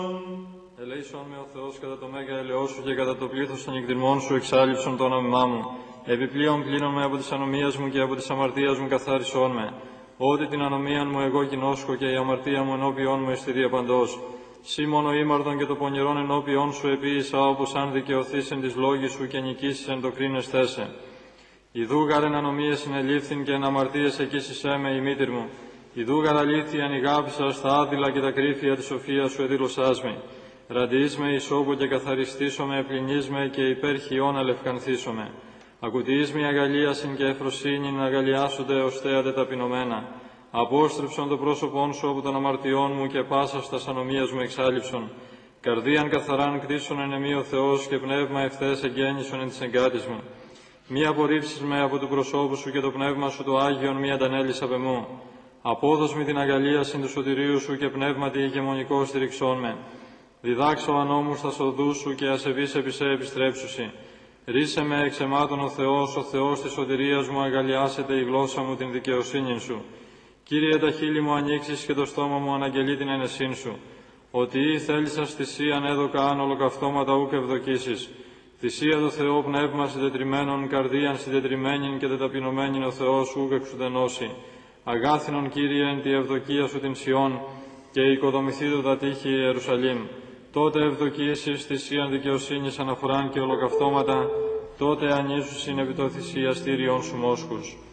Ελέησον με ο Θεός κατά το μέγα ελαιό σου και κατά το πλήθος των εκδημών σου εξάλληψον το όνομά μου. Επιπλέον πλύνον με από τις ανομίας μου και από τις αμαρτίας μου καθάρισόν με. Ότι την ανομίαν μου εγώ γινώσκω και η αμαρτία μου ενώπιόν μου εστί διαπαντός. Σύ μόνο ήμαρτον και το πονηρόν ενώπιόν σου επίησα, όπως αν δικαιωθείς εν της λόγης σου και νικήσεις εν το κρίνεσθέ σε. Ιδού γαρ ανομίες συνελήφθην και εν αμαρτίες εκείσισέ με η μήτηρ μου. Ιδού γαρ αλήθεια ανηγάπησα στα άδειλα και τα κρύφια της σοφίας σου εδήλωσάς με. Ραντιείς με ισόπου και καθαριστήσομαι, επλυνείς με και υπέρ χιών αλευκανθήσομαι. Ακουτιείς με αγαλίασιν και εφροσύνην αγαλιάσονται ως θέατε ταπεινωμένα. Απόστρεψον το πρόσωπόν σου από των αμαρτιών μου και πάσα στα ανομίας μου εξάλληψον. Καρδίαν καθαράν κτίσον εν εμή ο Θεός και πνεύμα ευθές εγγέννησον εν της εγκάτης μου. Μη απορρίψεις με από του προσώπου σου και το πνεύμα σου το Άγιον μη αντανέλεις απ' εμού. Απόδος μη την αγαλίασιν του σωτηρίου σου και πνεύματι ηγεμονικό στηριξών με. Διδάξω ανώμους στα οδούς σου και ασεβείς επί σε επιστρέψουσι. Ρίσε με εξ εμάτων ο Θεός της σωτηρίας μου, αγαλιάσετε η γλώσσα μου την δικαιοσύνη σου. Κύριε, τα χείλη μου ανοίξεις και το στόμα μου αναγγελεί την ενεσύν σου. Ότι ή θέλησας θυσίαν έδωκα αν ολοκαυτώματα ούκ ευδοκίσεις. Θυσία το Θεό πνεύμα συντετριμένων, καρδίαν συντετριμένην και τεταπεινωμένην ο Θεός ούκ εξουδενώσει. Αγάθινον Κύριε εν τη ευδοκία σου την Σιών και οικοδομηθήτω τα τείχη Ιερουσαλήμ. Τότε ευδοκίσεις θυσίαν δικαιοσύνης αναφοράν και ολοκαυτώματα, τότε ανήσουσιν επί το θυσιαστήριον σου μόσχους.